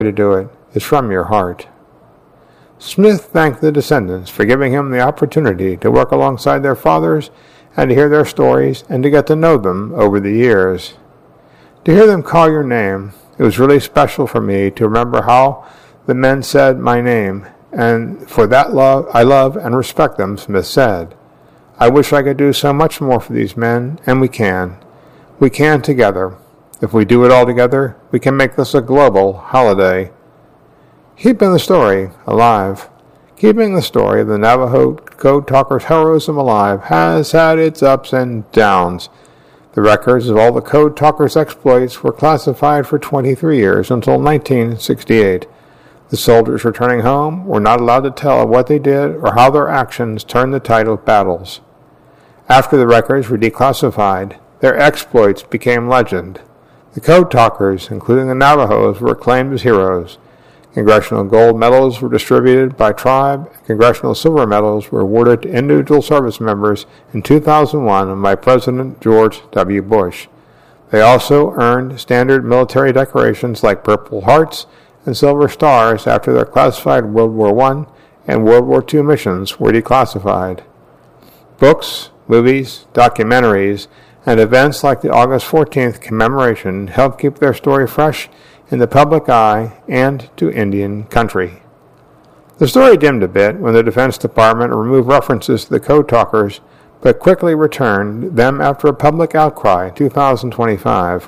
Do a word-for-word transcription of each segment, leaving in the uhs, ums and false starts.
to do it is from your heart. Smith thanked the descendants for giving him the opportunity to work alongside their fathers and to hear their stories and to get to know them over the years. To hear them call your name, it was really special for me to remember how the men said my name, and for that love I love and respect them, Smith said. I wish I could do so much more for these men, and we can. We can together. If we do it all together, we can make this a global holiday. Keeping the story alive. Keeping the story of the Navajo Code Talkers' heroism alive has had its ups and downs. The records of all the Code Talkers' exploits were classified for twenty-three years until nineteen sixty-eight. The soldiers returning home were not allowed to tell what they did or how their actions turned the tide of battles. After the records were declassified, their exploits became legend. The Code Talkers, including the Navajos, were acclaimed as heroes. Congressional gold medals were distributed by tribe, and congressional silver medals were awarded to individual service members in two thousand one by President George W. Bush. They also earned standard military decorations like Purple Hearts and Silver Stars after their classified World War One and World War Two missions were declassified. Books, movies, documentaries, and events like the August fourteenth commemoration help keep their story fresh in the public eye and to Indian country. The story dimmed a bit when the Defense Department removed references to the Code Talkers, but quickly returned them after a public outcry in two thousand twenty-five.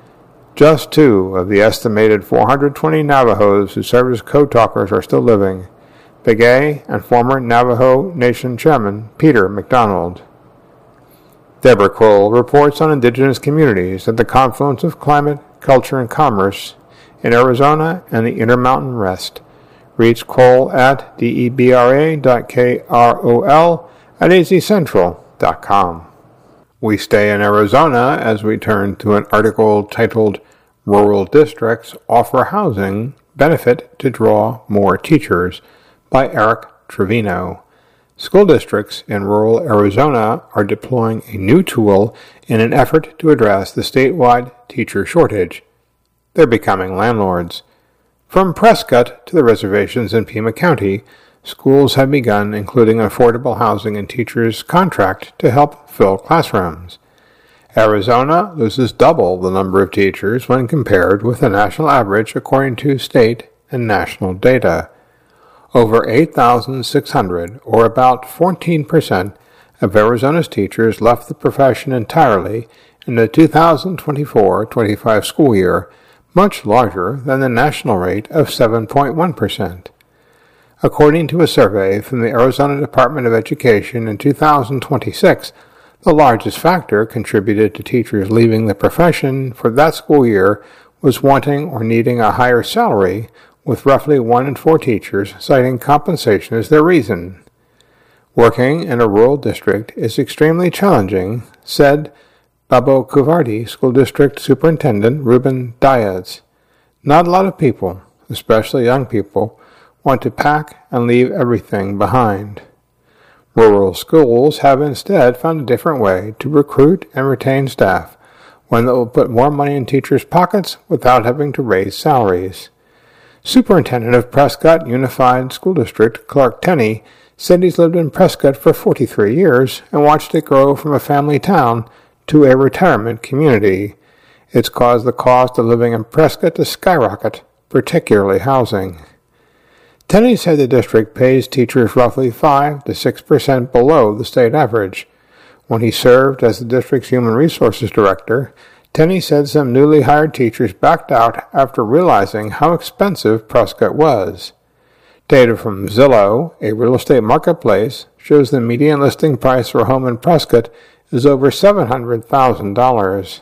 Just two of the estimated four hundred twenty Navajos who served as Code Talkers are still living, Begay and former Navajo Nation Chairman Peter MacDonald. Deborah Kroll reports on indigenous communities at the confluence of climate, culture, and commerce in Arizona and the Intermountain West. Reach Kroll at debra dot krol at azcentral dot com. We stay in Arizona as we turn to an article titled Rural Districts Offer Housing Benefit to Draw More Teachers by Eric Trevino. School districts in rural Arizona are deploying a new tool in an effort to address the statewide teacher shortage. They're becoming landlords. From Prescott to the reservations in Pima County, schools have begun including affordable housing and teachers' contract to help fill classrooms. Arizona loses double the number of teachers when compared with the national average according to state and national data. Over eight thousand six hundred, or about fourteen percent, of Arizona's teachers left the profession entirely in the two thousand twenty-four twenty-five school year, much larger than the national rate of seven point one percent. According to a survey from the Arizona Department of Education in two thousand twenty-six, the largest factor contributed to teachers leaving the profession for that school year was wanting or needing a higher salary, with roughly one in four teachers citing compensation as their reason. Working in a rural district is extremely challenging, said Babo Kuvardi School District Superintendent Ruben Diaz. Not a lot of people, especially young people, want to pack and leave everything behind. Rural schools have instead found a different way to recruit and retain staff, one that will put more money in teachers' pockets without having to raise salaries. Superintendent of Prescott Unified School District, Clark Tenney, said he's lived in Prescott for forty-three years and watched it grow from a family town to a retirement community. It's caused the cost of living in Prescott to skyrocket, particularly housing. Tenney said the district pays teachers roughly five to six percent below the state average. When he served as the district's Human Resources Director, Tenney said some newly hired teachers backed out after realizing how expensive Prescott was. Data from Zillow, a real estate marketplace, shows the median listing price for a home in Prescott is over seven hundred thousand dollars.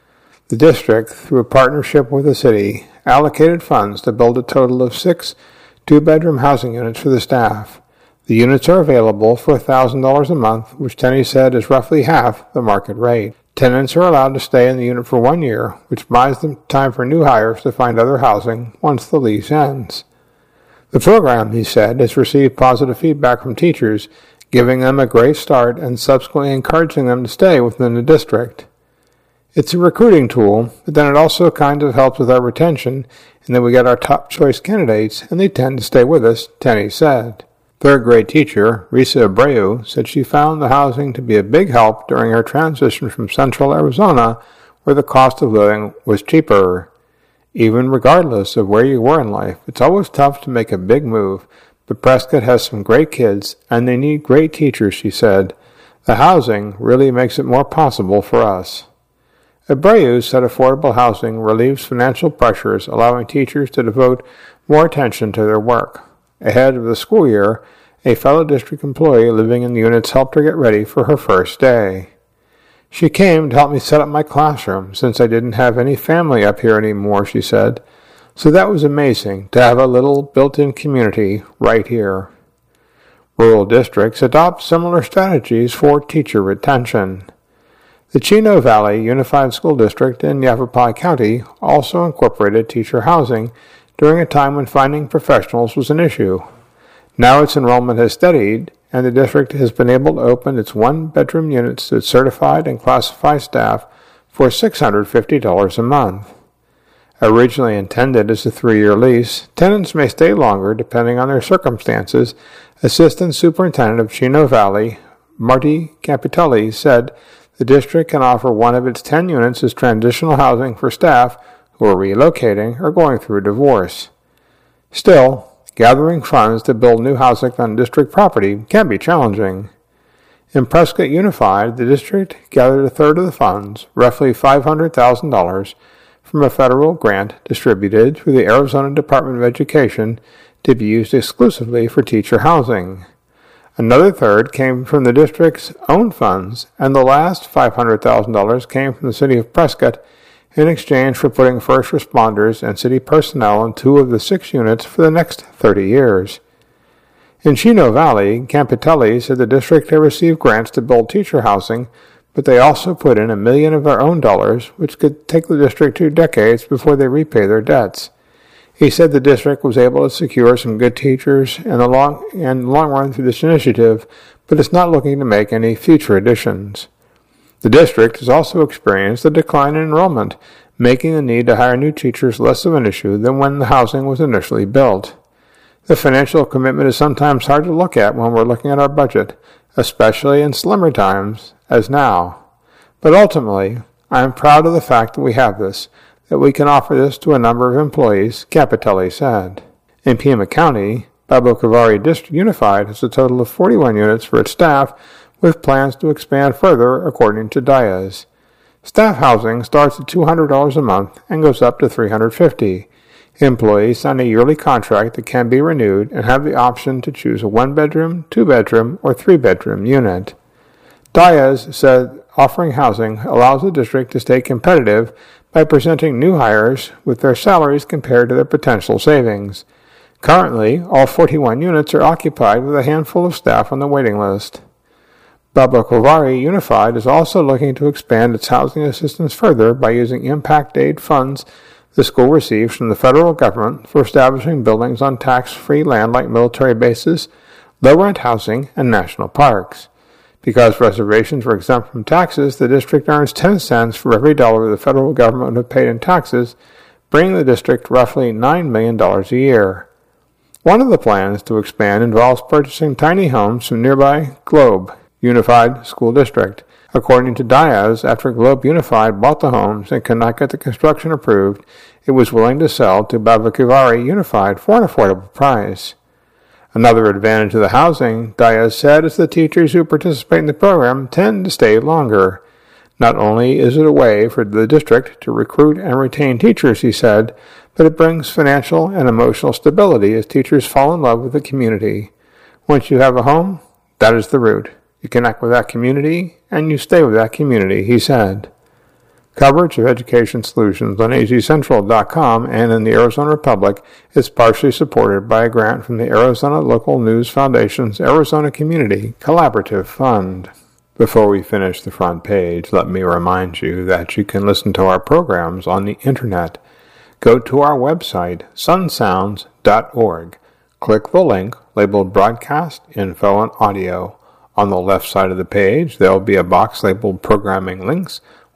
The district, through a partnership with the city, allocated funds to build a total of six two-bedroom housing units for the staff. The units are available for one thousand dollars a month, which Tenney said is roughly half the market rate. Tenants are allowed to stay in the unit for one year, which buys them time for new hires to find other housing once the lease ends. The program, he said, has received positive feedback from teachers, giving them a great start and subsequently encouraging them to stay within the district. It's a recruiting tool, but then it also kind of helps with our retention, and then we get our top choice candidates, and they tend to stay with us, Tenny said. Third grade teacher, Risa Abreu, said she found the housing to be a big help during her transition from central Arizona, where the cost of living was cheaper. Even regardless of where you were in life, it's always tough to make a big move, but Prescott has some great kids, and they need great teachers, she said. The housing really makes it more possible for us. Abreu said affordable housing relieves financial pressures, allowing teachers to devote more attention to their work. Ahead of the school year, a fellow district employee living in the units helped her get ready for her first day. She came to help me set up my classroom, since I didn't have any family up here anymore, she said. So that was amazing, to have a little built-in community right here. Rural districts adopt similar strategies for teacher retention. The Chino Valley Unified School District in Yavapai County also incorporated teacher housing during a time when finding professionals was an issue. Now its enrollment has steadied, and the district has been able to open its one-bedroom units to its certified and classified staff for six hundred fifty dollars a month. Originally intended as a three-year lease, tenants may stay longer depending on their circumstances. Assistant Superintendent of Chino Valley, Marty Capitelli, said the district can offer one of its ten units as transitional housing for staff who are relocating or going through a divorce. Still, gathering funds to build new housing on district property can be challenging. In Prescott Unified, the district gathered a third of the funds, roughly five hundred thousand dollars, from a federal grant distributed through the Arizona Department of Education to be used exclusively for teacher housing. Another third came from the district's own funds, and the last five hundred thousand dollars came from the city of Prescott in exchange for putting first responders and city personnel in two of the six units for the next thirty years. In Chino Valley, Campitelli said the district had received grants to build teacher housing, but they also put in a million of their own dollars, which could take the district two decades before they repay their debts. He said the district was able to secure some good teachers in the long, in the long run through this initiative, but it's not looking to make any future additions. The district has also experienced a decline in enrollment, making the need to hire new teachers less of an issue than when the housing was initially built. The financial commitment is sometimes hard to look at when we're looking at our budget, especially in slimmer times as now. But ultimately, I am proud of the fact that we have this, that we can offer this to a number of employees, Capitelli said. In Pima County, Pablo Cavalli District Unified has a total of forty-one units for its staff, with plans to expand further, according to Diaz. Staff housing starts at two hundred dollars a month and goes up to three hundred fifty dollars. Employees sign a yearly contract that can be renewed and have the option to choose a one-bedroom, two-bedroom, or three-bedroom unit. Diaz said offering housing allows the district to stay competitive by presenting new hires with their salaries compared to their potential savings. Currently, all forty-one units are occupied with a handful of staff on the waiting list. Baba Kovari Unified is also looking to expand its housing assistance further by using impact aid funds the school receives from the federal government for establishing buildings on tax-free land like military bases, low-rent housing, and national parks. Because reservations were exempt from taxes, the district earns ten cents for every dollar the federal government would have paid in taxes, bringing the district roughly nine million dollars a year. One of the plans to expand involves purchasing tiny homes from nearby Globe Unified School District. According to Diaz, after Globe Unified bought the homes and could not get the construction approved, it was willing to sell to Babakivari Unified for an affordable price. Another advantage of the housing, Diaz said, is the teachers who participate in the program tend to stay longer. Not only is it a way for the district to recruit and retain teachers, he said, but it brings financial and emotional stability as teachers fall in love with the community. Once you have a home, that is the root. You connect with that community, and you stay with that community, he said. Coverage of Education Solutions on A Z Central dot com and in the Arizona Republic is partially supported by a grant from the Arizona Local News Foundation's Arizona Community Collaborative Fund. Before we finish the front page, let me remind you that you can listen to our programs on the Internet. Go to our website, sun sounds dot org. Click the link labeled Broadcast, Info, and Audio. On the left side of the page, there will be a box labeled Programming Links,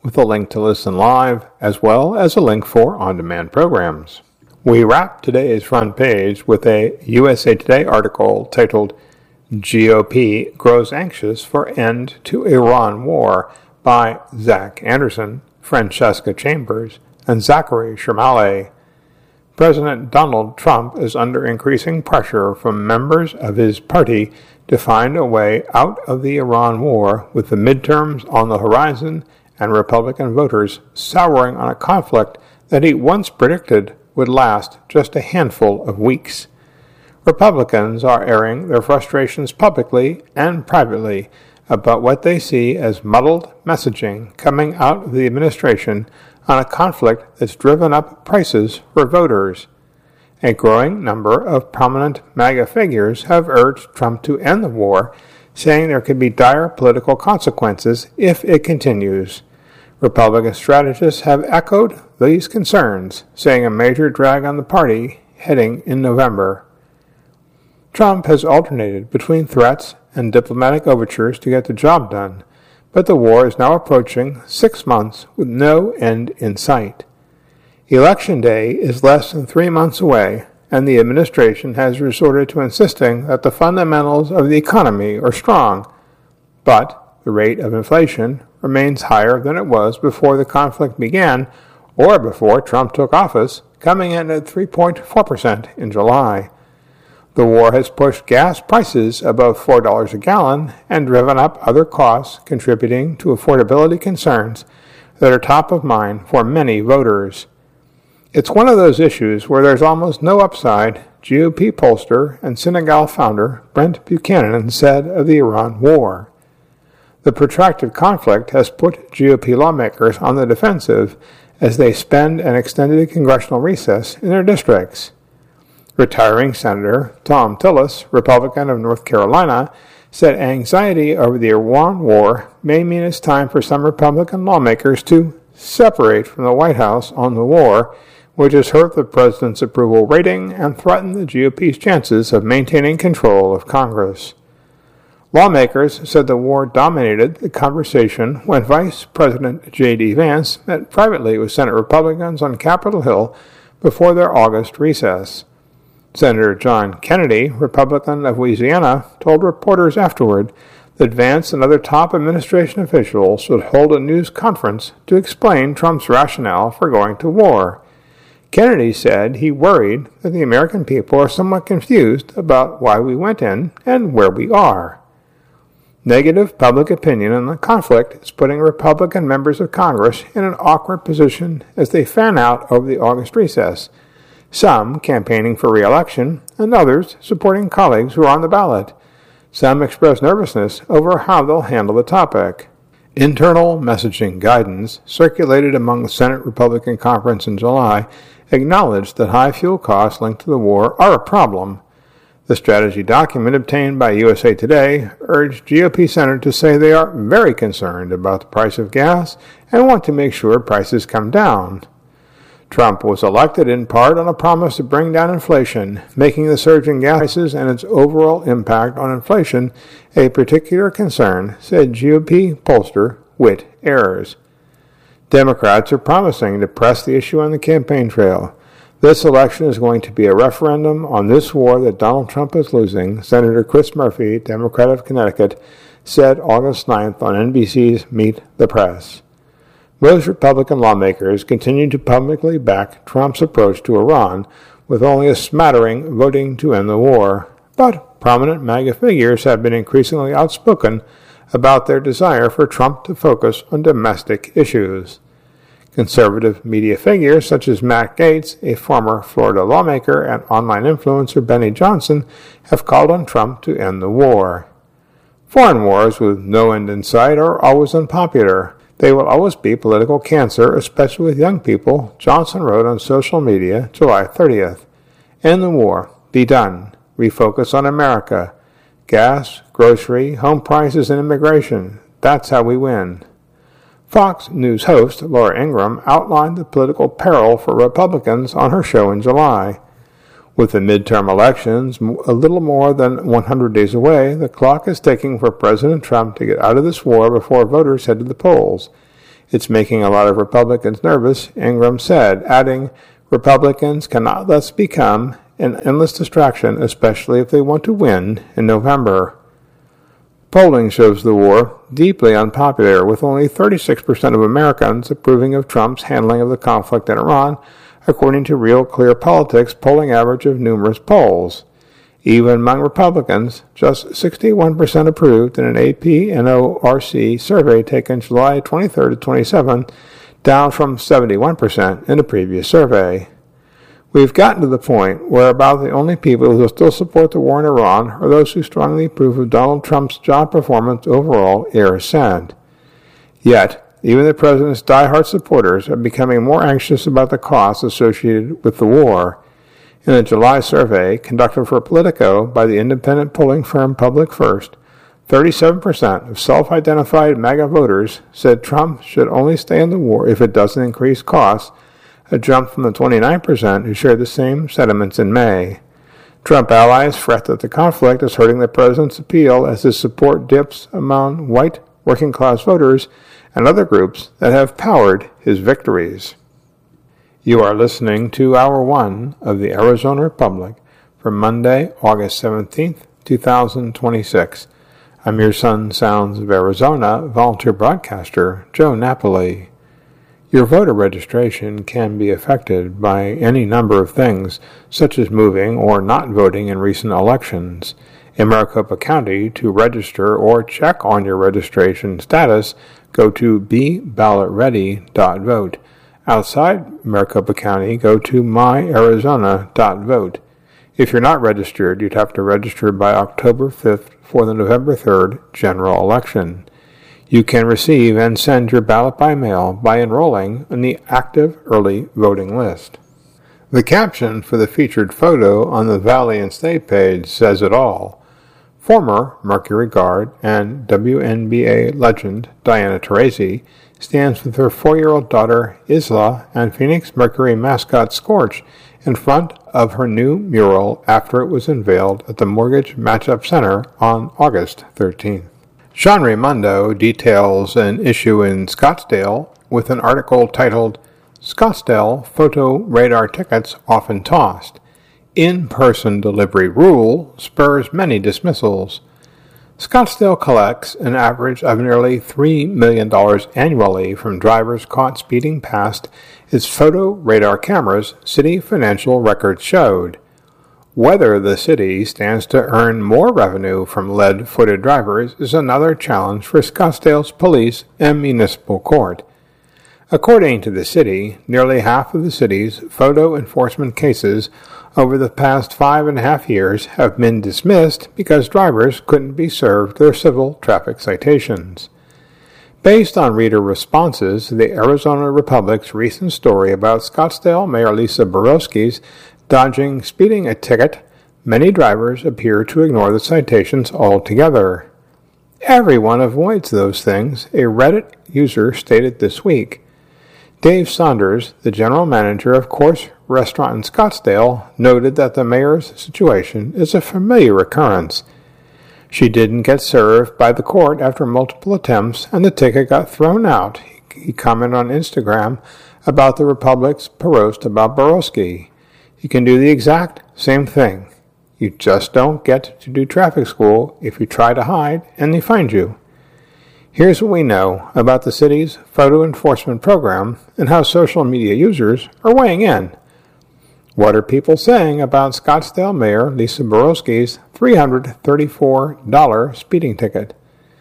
with a link to listen live, as well as a link for on-demand programs. We wrap today's front page with a U S A Today article titled G O P Grows Anxious for End to Iran War by Zach Anderson, Francesca Chambers, and Zachary Shermale. President Donald Trump is under increasing pressure from members of his party to find a way out of the Iran war, with the midterms on the horizon and Republican voters souring on a conflict that he once predicted would last just a handful of weeks. Republicans are airing their frustrations publicly and privately about what they see as muddled messaging coming out of the administration on a conflict that's driven up prices for voters. A growing number of prominent MAGA figures have urged Trump to end the war, saying there could be dire political consequences if it continues. Republican strategists have echoed these concerns, saying a major drag on the party heading in November. Trump has alternated between threats and diplomatic overtures to get the job done, but the war is now approaching six months with no end in sight. Election Day is less than three months away, and the administration has resorted to insisting that the fundamentals of the economy are strong, but the rate of inflation remains higher than it was before the conflict began or before Trump took office, coming in at three point four percent in July. The war has pushed gas prices above four dollars a gallon and driven up other costs, contributing to affordability concerns that are top of mind for many voters. It's one of those issues where there's almost no upside, G O P pollster and Senegal founder Brent Buchanan said of the Iran war. The protracted conflict has put G O P lawmakers on the defensive as they spend an extended congressional recess in their districts. Retiring Senator Thom Tillis, Republican of North Carolina, said anxiety over the Iran war may mean it's time for some Republican lawmakers to separate from the White House on the war, which has hurt the president's approval rating and threatened the G O P's chances of maintaining control of Congress. Lawmakers said the war dominated the conversation when Vice President J D Vance met privately with Senate Republicans on Capitol Hill before their August recess. Senator John Kennedy, Republican of Louisiana, told reporters afterward that Vance and other top administration officials should hold a news conference to explain Trump's rationale for going to war. Kennedy said he worried that the American people are somewhat confused about why we went in and where we are. Negative public opinion on the conflict is putting Republican members of Congress in an awkward position as they fan out over the August recess, some campaigning for re-election and others supporting colleagues who are on the ballot. Some express nervousness over how they'll handle the topic. Internal messaging guidance circulated among the Senate Republican Conference in July acknowledged that high fuel costs linked to the war are a problem. The strategy document obtained by U S A Today urged G O P senators to say they are very concerned about the price of gas and want to make sure prices come down. Trump was elected in part on a promise to bring down inflation, making the surge in gas prices and its overall impact on inflation a particular concern, said G O P pollster Whit Ayers. Democrats are promising to press the issue on the campaign trail. This election is going to be a referendum on this war that Donald Trump is losing, Senator Chris Murphy, Democrat of Connecticut, said August ninth on N B C's Meet the Press. Most Republican lawmakers continue to publicly back Trump's approach to Iran, with only a smattering voting to end the war. But prominent MAGA figures have been increasingly outspoken about their desire for Trump to focus on domestic issues. Conservative media figures such as Matt Gaetz, a former Florida lawmaker, and online influencer Benny Johnson have called on Trump to end the war. Foreign wars with no end in sight are always unpopular. They will always be political cancer, especially with young people, Johnson wrote on social media July thirtieth. End the war. Be done. Refocus on America. Gas, grocery, home prices, and immigration. That's how we win. Fox News host Laura Ingraham outlined the political peril for Republicans on her show in July. With the midterm elections a little more than one hundred days away, the clock is ticking for President Trump to get out of this war before voters head to the polls. It's making a lot of Republicans nervous, Ingram said, adding, Republicans cannot thus become an endless distraction, especially if they want to win in November. Polling shows the war deeply unpopular, with only thirty-six percent of Americans approving of Trump's handling of the conflict in Iran, according to Real Clear Politics polling average of numerous polls. Even among Republicans, just sixty-one percent approved in an A P N O R C survey taken July twenty-third to twenty-seventh, down from seventy-one percent in a previous survey. We've gotten to the point where about the only people who still support the war in Iran are those who strongly approve of Donald Trump's job performance overall, Ayers said. Yet, even the president's diehard supporters are becoming more anxious about the costs associated with the war. In a July survey conducted for Politico by the independent polling firm Public First, thirty-seven percent of self-identified MAGA voters said Trump should only stay in the war if it doesn't increase costs, a jump from the twenty-nine percent who shared the same sentiments in May. Trump allies fret that the conflict is hurting the president's appeal as his support dips among white working-class voters and other groups that have powered his victories. You are listening to Hour one of the Arizona Republic for Monday, August seventeenth, two thousand twenty-six. I'm your Sun Sounds of Arizona volunteer broadcaster, Joe Napoli. Your voter registration can be affected by any number of things, such as moving or not voting in recent elections. In Maricopa County, to register or check on your registration status, go to be ballot ready dot vote. Outside Maricopa County, go to my arizona dot vote. If you're not registered, you'd have to register by October fifth for the November third general election. You can receive and send your ballot by mail by enrolling in the active early voting list. The caption for the featured photo on the Valley and State page says it all. Former Mercury Guard and W N B A legend Diana Taurasi stands with her four-year-old daughter Isla and Phoenix Mercury mascot Scorch in front of her new mural after it was unveiled at the Mortgage Matchup Center on August thirteenth. Sean Raimondo details an issue in Scottsdale with an article titled, Scottsdale Photo Radar Tickets Often Tossed. In-person delivery rule spurs many dismissals. Scottsdale collects an average of nearly three million dollars annually from drivers caught speeding past its photo radar cameras, city financial records showed. Whether the city stands to earn more revenue from lead-footed drivers is another challenge for Scottsdale's police and municipal court. According to the city, nearly half of the city's photo enforcement cases over the past five and a half years have been dismissed because drivers couldn't be served their civil traffic citations. Based on reader responses to the Arizona Republic's recent story about Scottsdale Mayor Lisa Borowski's dodging speeding a ticket, many drivers appear to ignore the citations altogether. Everyone avoids those things, a Reddit user stated this week. Dave Saunders, the general manager of Course Restaurant in Scottsdale, noted that the mayor's situation is a familiar occurrence. She didn't get served by the court after multiple attempts, and the ticket got thrown out. He commented on Instagram about the Republic's post about Borowski. You can do the exact same thing. You just don't get to do traffic school if you try to hide and they find you. Here's what we know about the city's photo enforcement program and how social media users are weighing in. What are people saying about Scottsdale Mayor Lisa Borowski's three hundred thirty-four dollars speeding ticket?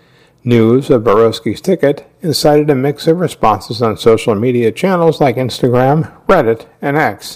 News of Borowski's ticket incited a mix of responses on social media channels like Instagram, Reddit, and X.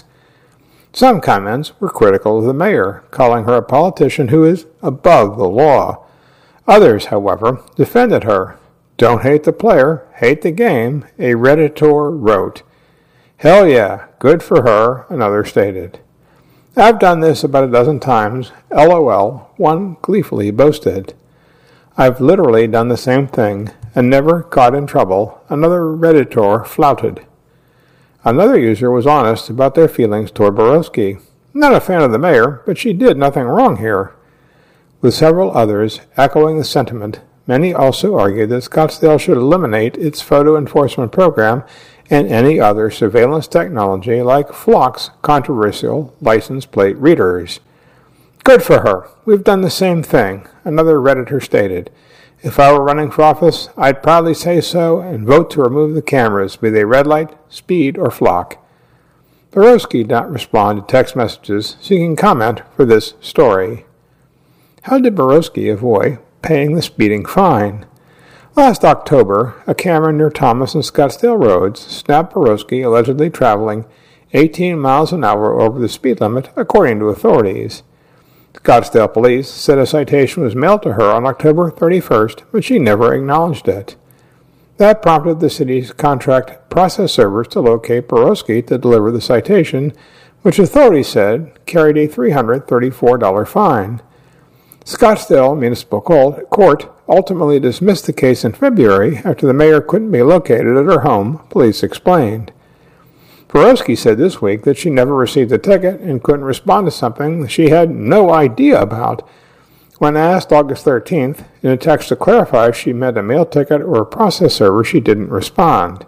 Some comments were critical of the mayor, calling her a politician who is above the law. Others, however, defended her. Don't hate the player, hate the game, a Redditor wrote. Hell yeah, good for her, another stated. I've done this about a dozen times, LOL, one gleefully boasted. I've literally done the same thing and never got in trouble, another Redditor flouted. Another user was honest about their feelings toward Borowski. Not a fan of the mayor, but she did nothing wrong here. With several others echoing the sentiment, many also argued that Scottsdale should eliminate its photo enforcement program and any other surveillance technology like Flock's controversial license plate readers. Good for her. We've done the same thing, another Redditor stated. If I were running for office, I'd proudly say so and vote to remove the cameras, be they red light, speed, or Flock. Borowski did not respond to text messages seeking comment for this story. How did Borowski avoid paying the speeding fine? Last October, a camera near Thomas and Scottsdale roads snapped Borowski allegedly traveling eighteen miles an hour over the speed limit, according to authorities. Scottsdale police said a citation was mailed to her on October thirty-first, but she never acknowledged it. That prompted the city's contract process servers to locate Borowski to deliver the citation, which authorities said carried a three hundred thirty-four dollars fine. Scottsdale Municipal Court ultimately dismissed the case in February after the mayor couldn't be located at her home, police explained. Borowski said this week that she never received a ticket and couldn't respond to something she had no idea about. When asked August thirteenth in a text to clarify if she meant a mail ticket or a process server, she didn't respond.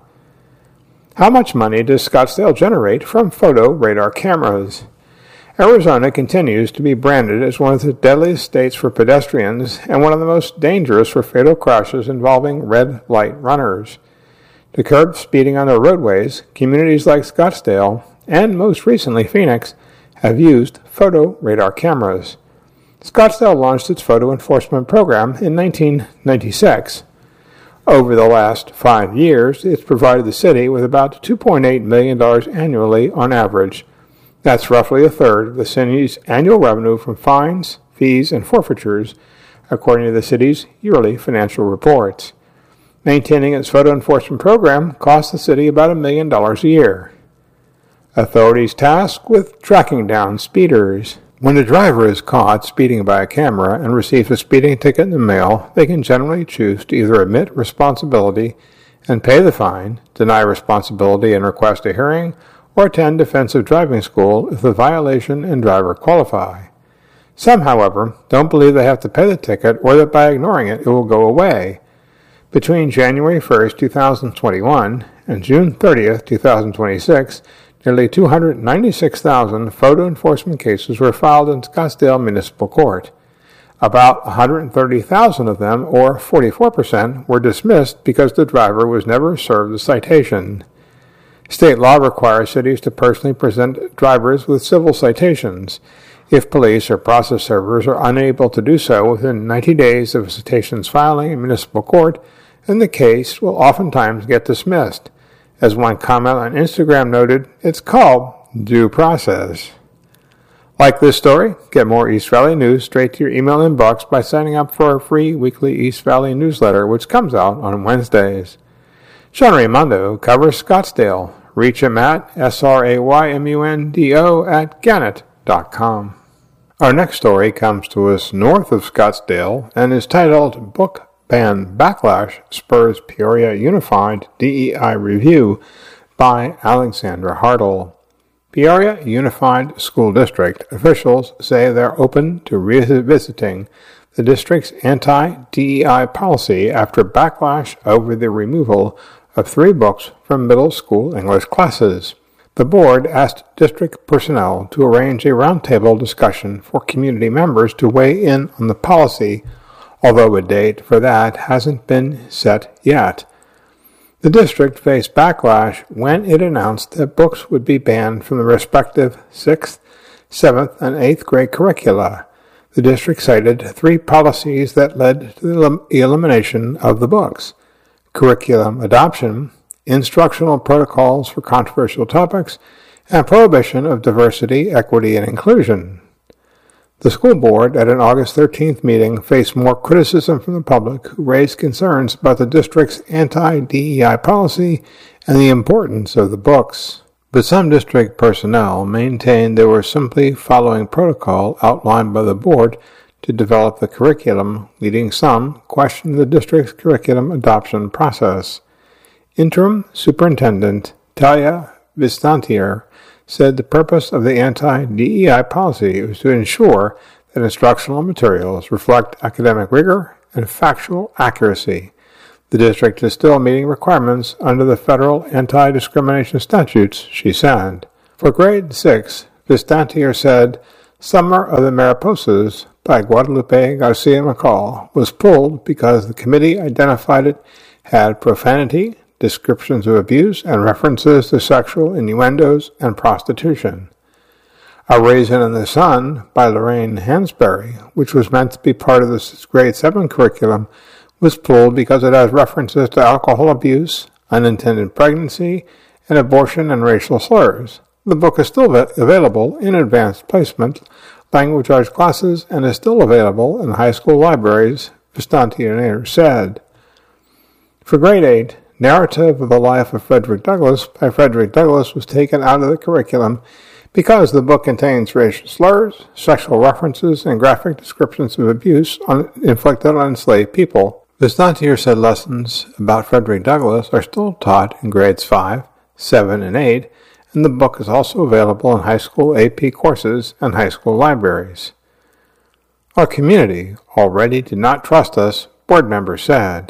How much money does Scottsdale generate from photo radar cameras? Arizona continues to be branded as one of the deadliest states for pedestrians and one of the most dangerous for fatal crashes involving red light runners. To curb speeding on their roadways, communities like Scottsdale, and most recently Phoenix, have used photo radar cameras. Scottsdale launched its photo enforcement program in nineteen ninety-six. Over the last five years, it's provided the city with about two point eight million dollars annually on average. That's roughly a third of the city's annual revenue from fines, fees, and forfeitures, according to the city's yearly financial reports. Maintaining its photo enforcement program costs the city about a million dollars a year. Authorities tasked with tracking down speeders. When a driver is caught speeding by a camera and receives a speeding ticket in the mail, they can generally choose to either admit responsibility and pay the fine, deny responsibility and request a hearing, or attend defensive driving school if the violation and driver qualify. Some, however, don't believe they have to pay the ticket or that by ignoring it, it will go away. Between January first, two thousand twenty-one and June thirtieth, two thousand twenty-six, nearly two hundred ninety-six thousand photo enforcement cases were filed in Scottsdale Municipal Court. About one hundred thirty thousand of them, or forty-four percent, were dismissed because the driver was never served the citation. State law requires cities to personally present drivers with civil citations. If police or process servers are unable to do so within ninety days of a citation's filing in municipal court, then the case will oftentimes get dismissed. As one comment on Instagram noted, it's called due process. Like this story? Get more East Valley news straight to your email inbox by signing up for our free weekly East Valley newsletter, which comes out on Wednesdays. Sean Raimondo covers Scottsdale. Reach him at S R A Y M U N D O at Gannett dot com. Our next story comes to us north of Scottsdale and is titled Book Ban Backlash Spurs Peoria Unified D E I Review by Alexandra Hartle. Peoria Unified School District officials say they're open to revisiting the district's anti-D E I policy after backlash over the removal of three books from middle school English classes. The board asked district personnel to arrange a roundtable discussion for community members to weigh in on the policy, although a date for that hasn't been set yet. The district faced backlash when it announced that books would be banned from the respective sixth, seventh, and eighth grade curricula. The district cited three policies that led to the elimination of the books: curriculum adoption, instructional protocols for controversial topics, and prohibition of diversity, equity, and inclusion. The school board, at an August thirteenth meeting, faced more criticism from the public, who raised concerns about the district's anti-D E I policy and the importance of the books. But some district personnel maintained they were simply following protocol outlined by the board to develop the curriculum, leading some question the district's curriculum adoption process. Interim Superintendent Talia Vistantier said the purpose of the anti-D E I policy was to ensure that instructional materials reflect academic rigor and factual accuracy. The district is still meeting requirements under the federal anti-discrimination statutes, she said. For grade six, Vistantier said, Summer of the Mariposas by Guadalupe Garcia McCall was pulled because the committee identified it had profanity, descriptions of abuse, and references to sexual innuendos and prostitution. A Raisin in the Sun by Lorraine Hansberry, which was meant to be part of the grade seven curriculum, was pulled because it has references to alcohol abuse, unintended pregnancy, and abortion and racial slurs. The book is still available in advanced placement language arts classes and is still available in high school libraries, Vistantier said. For grade eight, Narrative of the Life of Frederick Douglass by Frederick Douglass was taken out of the curriculum because the book contains racial slurs, sexual references, and graphic descriptions of abuse on, inflicted on enslaved people. Vistantier said lessons about Frederick Douglass are still taught in grades five, seven, and eight, and the book is also available in high school A P courses and high school libraries. Our community already did not trust us, board members said.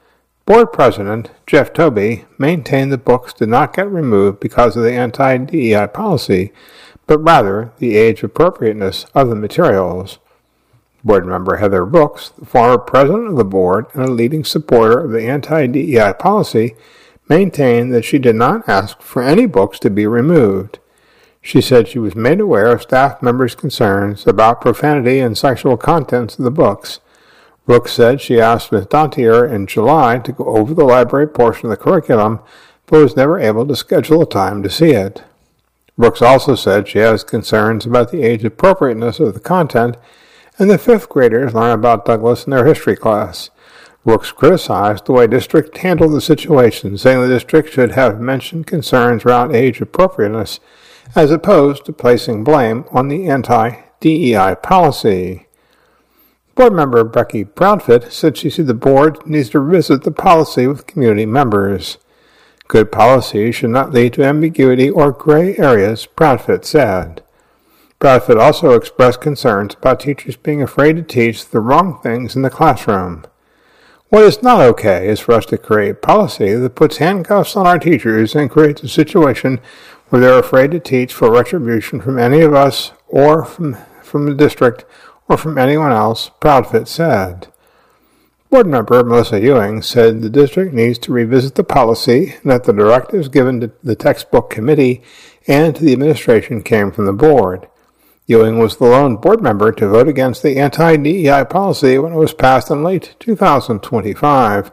Board President Jeff Tobey maintained the books did not get removed because of the anti-D E I policy, but rather the age appropriateness of the materials. Board member Heather Brooks, the former president of the board and a leading supporter of the anti-D E I policy, maintained that she did not ask for any books to be removed. She said she was made aware of staff members' concerns about profanity and sexual contents of the books. Brooks said she asked Vistantier in July to go over the library portion of the curriculum, but was never able to schedule a time to see it. Brooks also said she has concerns about the age appropriateness of the content, and the fifth graders learn about Douglass in their history class. Brooks criticized the way district handled the situation, saying the district should have mentioned concerns around age appropriateness, as opposed to placing blame on the anti-D E I policy. Board member Becky Proudfoot said she said the board needs to revisit the policy with community members. Good policy should not lead to ambiguity or gray areas, Proudfoot said. Proudfoot also expressed concerns about teachers being afraid to teach the wrong things in the classroom. What is not okay is for us to create policy that puts handcuffs on our teachers and creates a situation where they're afraid to teach for retribution from any of us or from, from the district or from anyone else, Proudfoot said. Board member Melissa Ewing said the district needs to revisit the policy and that the directives given to the textbook committee and to the administration came from the board. Ewing was the lone board member to vote against the anti-D E I policy when it was passed in late two thousand twenty-five.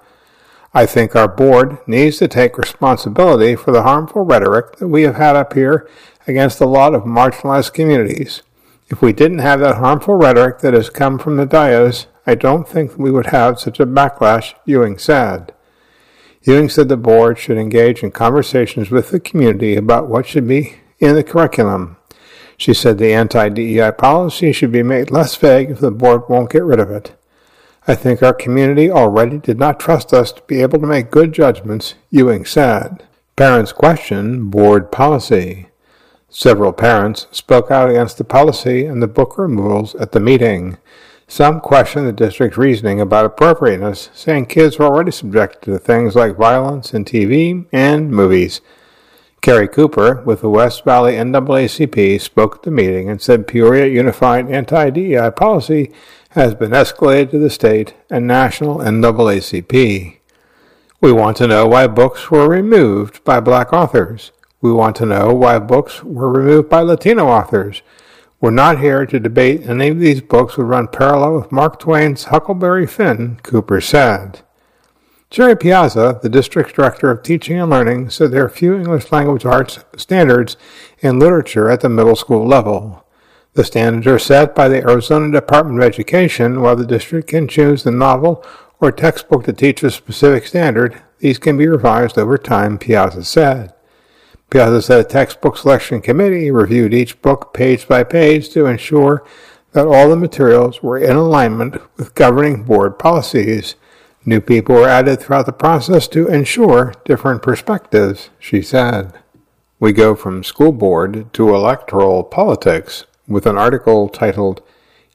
I think our board needs to take responsibility for the harmful rhetoric that we have had up here against a lot of marginalized communities. If we didn't have that harmful rhetoric that has come from the dais, I don't think we would have such a backlash, Ewing said. Ewing said the board should engage in conversations with the community about what should be in the curriculum. She said the anti-D E I policy should be made less vague if the board won't get rid of it. I think our community already did not trust us to be able to make good judgments, Ewing said. Parents questioned board policy. Several parents spoke out against the policy and the book removals at the meeting. Some questioned the district's reasoning about appropriateness, saying kids were already subjected to things like violence in T V and movies. Carrie Cooper, with the West Valley N double A C P, spoke at the meeting and said Peoria Unified Anti-D E I policy has been escalated to the state and national N double A C P. We want to know why books were removed by black authors. We want to know why books were removed by Latino authors. We're not here to debate any of these books would run parallel with Mark Twain's Huckleberry Finn, Cooper said. Jerry Piazza, the district director of teaching and learning, said there are few English language arts standards in literature at the middle school level. The standards are set by the Arizona Department of Education. While the district can choose the novel or textbook to teach a specific standard, these can be revised over time, Piazza said. Piazza said a textbook selection committee reviewed each book page by page to ensure that all the materials were in alignment with governing board policies. New people were added throughout the process to ensure different perspectives, she said. We go from school board to electoral politics with an article titled,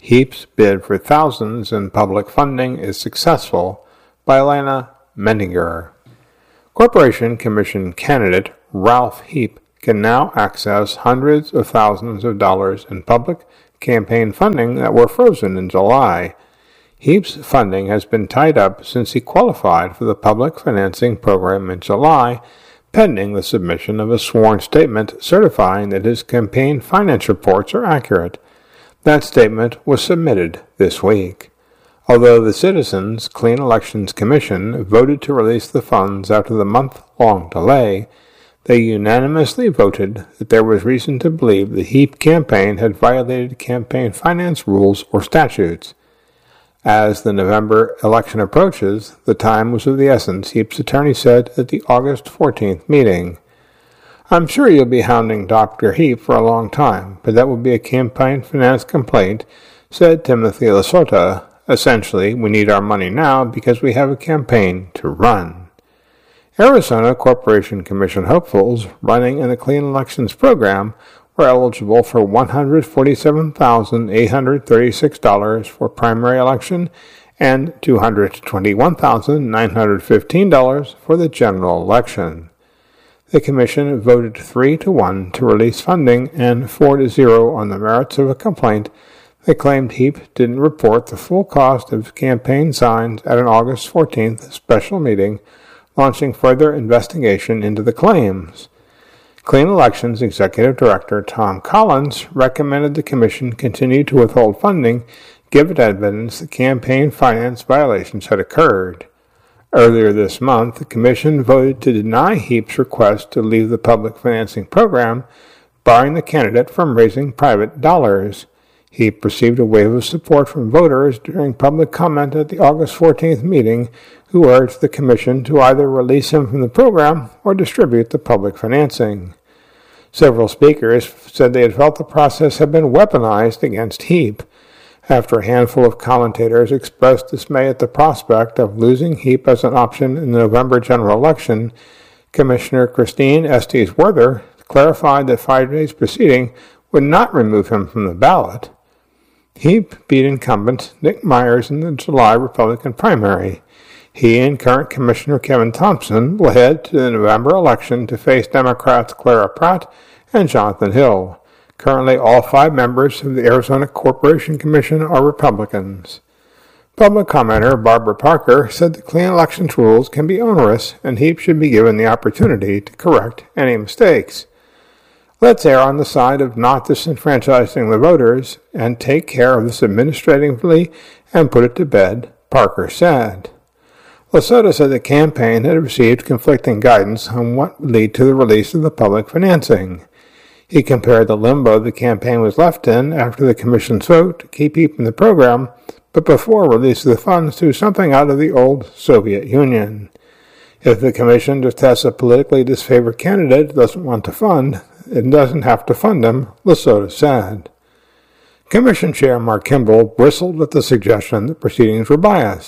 Heap's bid for thousands in public funding is successful, by Elena Mendinger. Corporation Commission candidate Ralph Heap can now access hundreds of thousands of dollars in public campaign funding that were frozen in July. Heap's funding has been tied up since he qualified for the public financing program in July, pending the submission of a sworn statement certifying that his campaign finance reports are accurate. That statement was submitted this week. Although the Citizens Clean Elections Commission voted to release the funds after the month-long delay, they unanimously voted that there was reason to believe the Heap campaign had violated campaign finance rules or statutes. As the November election approaches, the time was of the essence, Heap's attorney said at the August fourteenth meeting. I'm sure you'll be hounding Doctor Heap for a long time, but that will be a campaign finance complaint, said Timothy Lasota. Essentially, we need our money now because we have a campaign to run. Arizona Corporation Commission hopefuls running in the Clean Elections program were eligible for one hundred forty-seven thousand eight hundred thirty-six dollars for primary election and two hundred twenty-one thousand nine hundred fifteen dollars for the general election. The Commission voted three to one to release funding and four to zero on the merits of a complaint that claimed Heap didn't report the full cost of campaign signs at an August fourteenth special meeting, launching further investigation into the claims. Clean Elections Executive Director Tom Collins recommended the Commission continue to withhold funding, given evidence that campaign finance violations had occurred. Earlier this month, the Commission voted to deny Heap's request to leave the public financing program, barring the candidate from raising private dollars. Heap received a wave of support from voters during public comment at the August fourteenth meeting, who urged the Commission to either release him from the program or distribute the public financing. Several speakers said they had felt the process had been weaponized against Heap. After a handful of commentators expressed dismay at the prospect of losing Heap as an option in the November general election, Commissioner Christine Estes-Werther clarified that Friday's proceeding would not remove him from the ballot. Heap beat incumbent Nick Myers in the July Republican primary. He and current Commissioner Kevin Thompson will head to the November election to face Democrats Clara Pratt and Jonathan Hill. Currently, all five members of the Arizona Corporation Commission are Republicans. Public commenter Barbara Parker said the Clean Elections rules can be onerous and Heap should be given the opportunity to correct any mistakes. Let's err on the side of not disenfranchising the voters and take care of this administratively and put it to bed, Parker said. Lasota said the campaign had received conflicting guidance on what would lead to the release of the public financing. He compared the limbo the campaign was left in after the Commission's vote to keep Heap in the program, but before release of the funds to something out of the old Soviet Union. If the Commission detests a politically disfavored candidate it doesn't want to fund, it doesn't have to fund him, Lasota said. Commission Chair Mark Kimball bristled at the suggestion that proceedings were biased.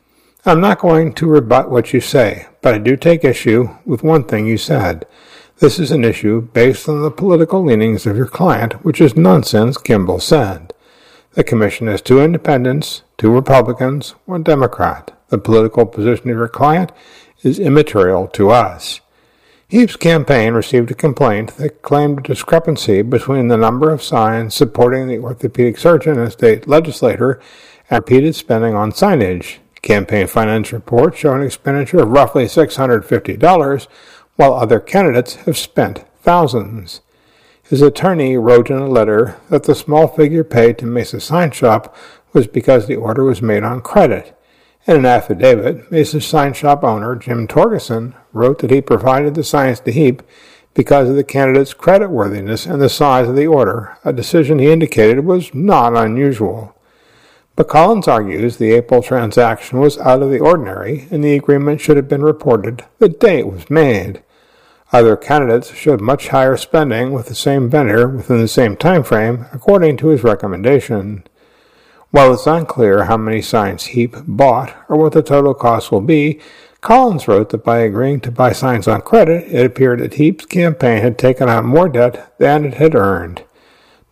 I'm not going to rebut what you say, but I do take issue with one thing you said. This is an issue based on the political leanings of your client, which is nonsense, Kimball said. The Commission has two independents, two Republicans, one Democrat. The political position of your client is immaterial to us. Heap's campaign received a complaint that claimed a discrepancy between the number of signs supporting the orthopedic surgeon and state legislator and repeated spending on signage. Campaign finance reports show an expenditure of roughly six hundred fifty dollars, while other candidates have spent thousands. His attorney wrote in a letter that the small figure paid to Mesa Sign Shop was because the order was made on credit. In an affidavit, Mesa Sign Shop owner Jim Torgeson wrote that he provided the signs to Heap because of the candidate's creditworthiness and the size of the order, a decision he indicated was not unusual. But Collins argues the April transaction was out of the ordinary and the agreement should have been reported the day it was made. Other candidates showed much higher spending with the same vendor within the same time frame, according to his recommendation. While it's unclear how many signs Heap bought or what the total cost will be, Collins wrote that by agreeing to buy signs on credit, it appeared that Heap's campaign had taken on more debt than it had earned.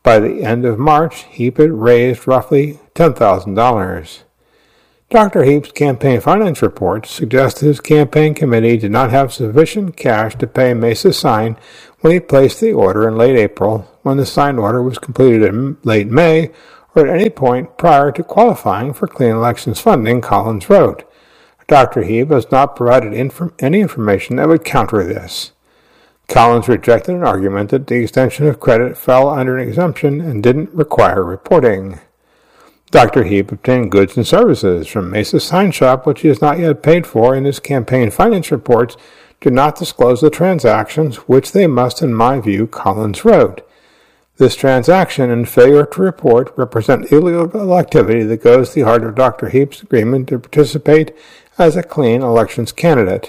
By the end of March, Heap had raised roughly ten thousand dollars. Doctor Heap's campaign finance report suggested his campaign committee did not have sufficient cash to pay Mesa Sign when he placed the order in late April, when the signed order was completed in late May, or at any point prior to qualifying for clean elections funding, Collins wrote. Doctor Heap has not provided inf- any information that would counter this. Collins rejected an argument that the extension of credit fell under an exemption and didn't require reporting. Doctor Heap obtained goods and services from Mesa Sign Shop, which he has not yet paid for, and his campaign finance reports do not disclose the transactions, which they must, in my view, Collins wrote. This transaction and failure to report represent illegal activity that goes to the heart of Doctor Heap's agreement to participate as a clean elections candidate.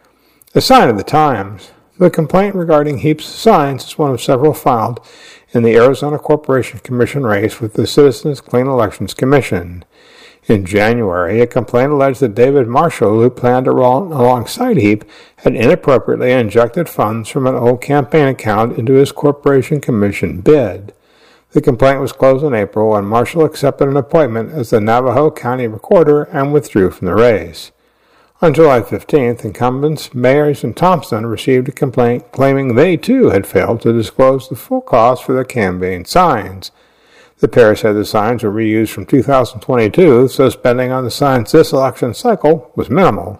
A sign of the times. The complaint regarding Heap's signs is one of several filed in the Arizona Corporation Commission race with the Citizens Clean Elections Commission. In January, a complaint alleged that David Marshall, who planned to run alongside Heap, had inappropriately injected funds from an old campaign account into his Corporation Commission bid. The complaint was closed in April, and Marshall accepted an appointment as the Navajo County Recorder and withdrew from the race. On July fifteenth, incumbents Mayers and Thompson received a complaint claiming they, too, had failed to disclose the full cost for their campaign signs. The pair said the signs were reused from two thousand twenty-two, so spending on the signs this election cycle was minimal.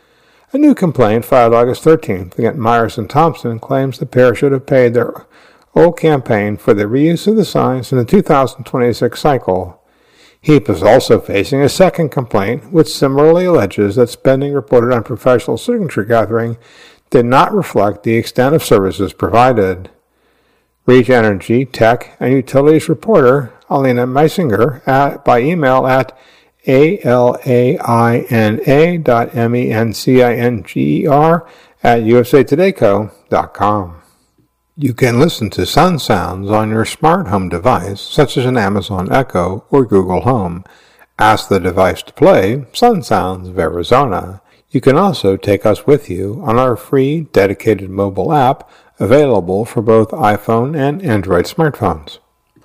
A new complaint filed August thirteenth against Myers and Thompson claims the pair should have paid their old campaign for the reuse of the signs in the two thousand twenty-six cycle. Heap is also facing a second complaint, which similarly alleges that spending reported on professional signature gathering did not reflect the extent of services provided. Reach Energy, Tech, and Utilities reporter Alina Meisinger at, by email at alaina dot mencinger at usatoday.co dot com. You can listen to Sun Sounds on your smart home device, such as an Amazon Echo or Google Home. Ask the device to play Sun Sounds of Arizona. You can also take us with you on our free dedicated mobile app available for both iPhone and Android smartphones.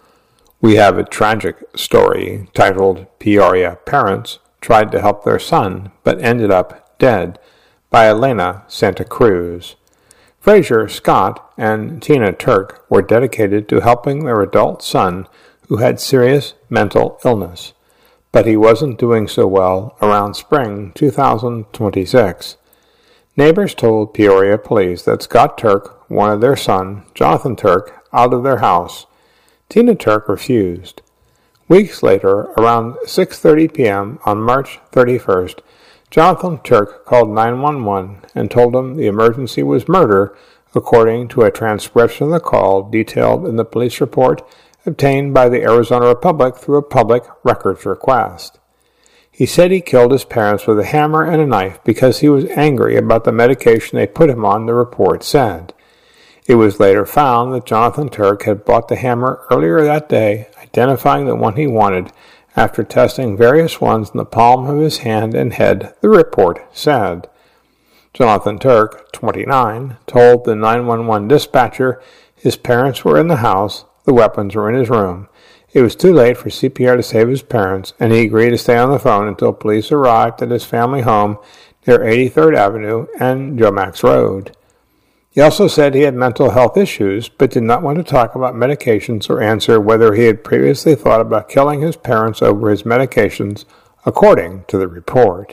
We have a tragic story titled Peoria Parents Tried to Help Their Son but Ended Up Dead by Elena Santa Cruz. Fraser Scott and Tina Turk were dedicated to helping their adult son who had serious mental illness, but he wasn't doing so well around spring two thousand twenty-six. Neighbors told Peoria police that Scott Turk wanted their son, Jonathan Turk, out of their house. Tina Turk refused. Weeks later, around six thirty p.m. on March thirty-first, Jonathan Turk called nine one one and told them the emergency was murder, according to a transcription of the call detailed in the police report obtained by the Arizona Republic through a public records request. He said he killed his parents with a hammer and a knife because he was angry about the medication they put him on, the report said. It was later found that Jonathan Turk had bought the hammer earlier that day, identifying the one he wanted, after testing various ones in the palm of his hand and head, the report said. Jonathan Turk, twenty-nine, told the nine one one dispatcher his parents were in the house, the weapons were in his room. It was too late for C P R to save his parents, and he agreed to stay on the phone until police arrived at his family home near eighty-third Avenue and Jomax Road. He also said he had mental health issues, but did not want to talk about medications or answer whether he had previously thought about killing his parents over his medications, according to the report.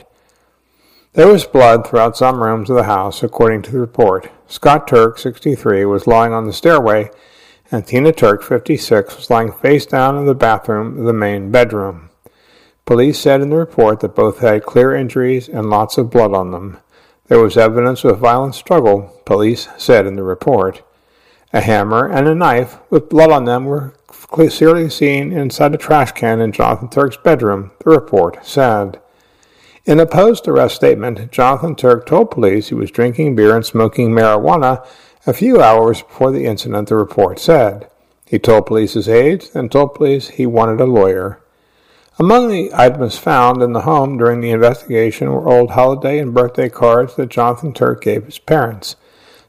There was blood throughout some rooms of the house, according to the report. Scott Turk, sixty-three, was lying on the stairway, and Tina Turk, fifty-six, was lying face down in the bathroom of the main bedroom. Police said in the report that both had clear injuries and lots of blood on them. There was evidence of violent struggle, police said in the report. A hammer and a knife with blood on them were clearly seen inside a trash can in Jonathan Turk's bedroom, the report said. In a post-arrest statement, Jonathan Turk told police he was drinking beer and smoking marijuana a few hours before the incident, the report said. He told police his age and told police he wanted a lawyer. Among the items found in the home during the investigation were old holiday and birthday cards that Jonathan Turk gave his parents.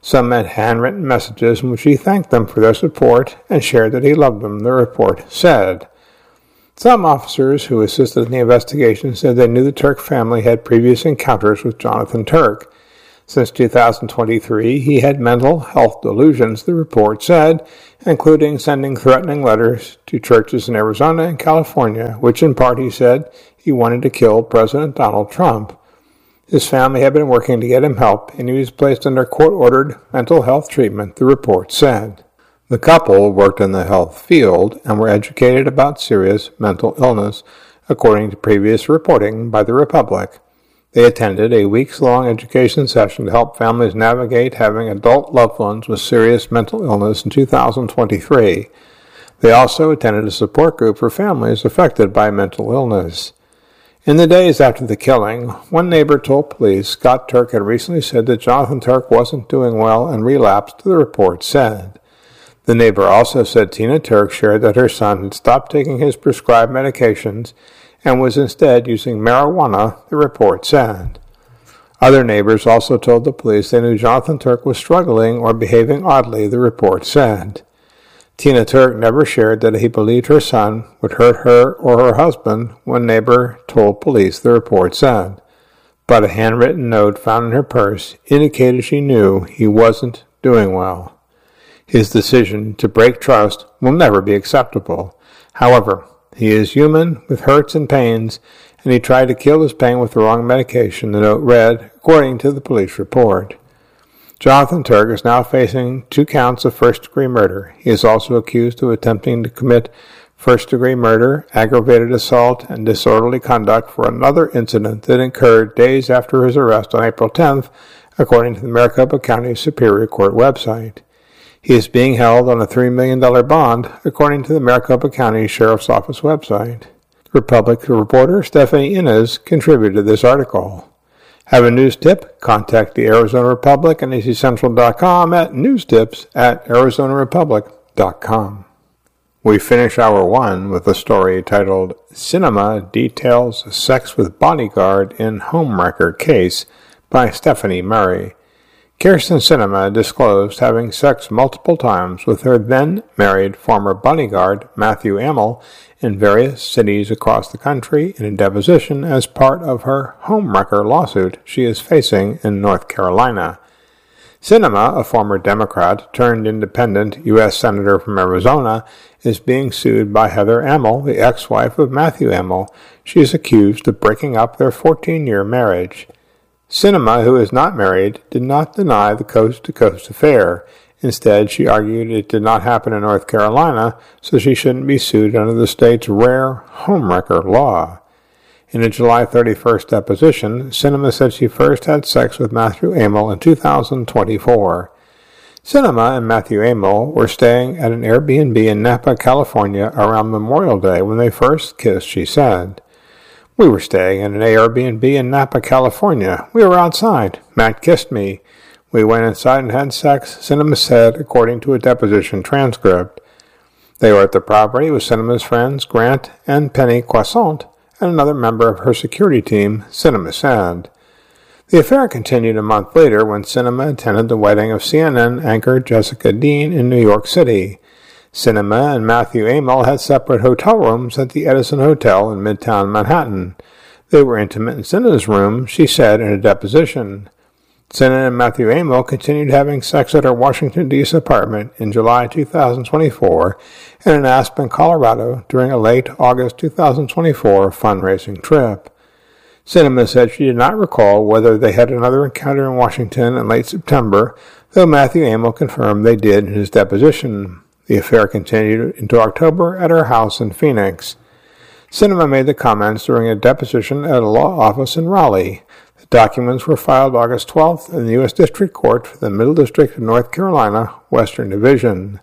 Some had handwritten messages in which he thanked them for their support and shared that he loved them, the report said. Some officers who assisted in the investigation said they knew the Turk family had previous encounters with Jonathan Turk. Since two thousand twenty-three, he had mental health delusions, the report said, including sending threatening letters to churches in Arizona and California, which in part he said he wanted to kill President Donald Trump. His family had been working to get him help, and he was placed under court-ordered mental health treatment, the report said. The couple worked in the health field and were educated about serious mental illness, according to previous reporting by the Republic. They attended a weeks-long education session to help families navigate having adult loved ones with serious mental illness in two thousand twenty-three. They also attended a support group for families affected by mental illness. In the days after the killing, one neighbor told police Scott Turk had recently said that Jonathan Turk wasn't doing well and relapsed, the report said. The neighbor also said Tina Turk shared that her son had stopped taking his prescribed medications and was instead using marijuana, the report said. Other neighbors also told the police they knew Jonathan Turk was struggling or behaving oddly, the report said. Tina Turk never shared that he believed her son would hurt her or her husband, one neighbor told police, the report said. But a handwritten note found in her purse indicated she knew he wasn't doing well. His decision to break trust will never be acceptable. However, he is human with hurts and pains, and he tried to kill his pain with the wrong medication, the note read, according to the police report. Jonathan Turk is now facing two counts of first-degree murder. He is also accused of attempting to commit first-degree murder, aggravated assault, and disorderly conduct for another incident that occurred days after his arrest on April tenth, according to the Maricopa County Superior Court website. He is being held on a three million dollars bond, according to the Maricopa County Sheriff's Office website. Republic reporter Stephanie Innes contributed to this article. Have a news tip? Contact the Arizona Republic and A Z Central dot com at newstips at Arizona Republic dot com. We finish hour one with a story titled Sinema Details Sex with Bodyguard in Homewrecker Case by Stephanie Murray. Kyrsten Sinema disclosed having sex multiple times with her then-married former bodyguard, Matthew Amel, in various cities across the country in a deposition as part of her homewrecker lawsuit she is facing in North Carolina. Sinema, a former Democrat turned independent U S Senator from Arizona, is being sued by Heather Amel, the ex-wife of Matthew Amel. She is accused of breaking up their fourteen-year marriage. Sinema, who is not married, did not deny the coast-to-coast affair. Instead, she argued it did not happen in North Carolina, so she shouldn't be sued under the state's rare homewrecker law. In a July thirty-first deposition, Sinema said she first had sex with Matthew Amel in two thousand twenty-four. Sinema and Matthew Amel were staying at an Airbnb in Napa, California around Memorial Day when they first kissed, she said. We were staying in an Airbnb in Napa, California. We were outside. Matt kissed me. We went inside and had sex, Sinema said, according to a deposition transcript. They were at the property with Sinema's friends Grant and Penny Croissant and another member of her security team, Sinema said. The affair continued a month later when Sinema attended the wedding of C N N anchor Jessica Dean in New York City. Sinema and Matthew Amel had separate hotel rooms at the Edison Hotel in Midtown Manhattan. They were intimate in Sinema's room, she said in a deposition. Sinema and Matthew Amel continued having sex at her Washington, D C apartment in July two thousand twenty-four and in Aspen, Colorado during a late August two thousand twenty-four fundraising trip. Sinema said she did not recall whether they had another encounter in Washington in late September, though Matthew Amel confirmed they did in his deposition. The affair continued into October at her house in Phoenix. Sinema made the comments during a deposition at a law office in Raleigh. The documents were filed August twelfth in the U S District Court for the Middle District of North Carolina, Western Division.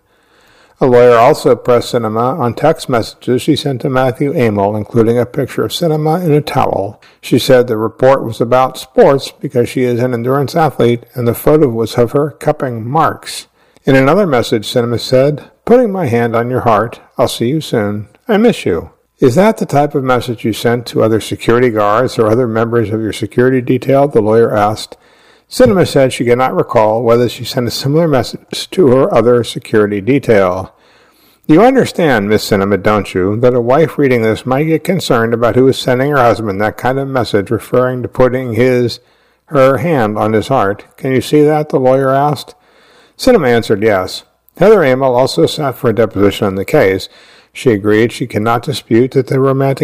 A lawyer also pressed Sinema on text messages she sent to Matthew Amel, including a picture of Sinema in a towel. She said the report was about sports because she is an endurance athlete, and the photo was of her cupping marks. In another message, Sinema said, "Putting my hand on your heart. I'll see you soon. I miss you." Is that the type of message you sent to other security guards or other members of your security detail? The lawyer asked. Cinema said she could not recall whether she sent a similar message to her other security detail. You understand, Miss Cinema, don't you, that a wife reading this might get concerned about who is sending her husband that kind of message referring to putting his, her hand on his heart. Can you see that? The lawyer asked. Cinema answered yes. Heather Amell also sat for a deposition on the case. She agreed she cannot dispute that the romantic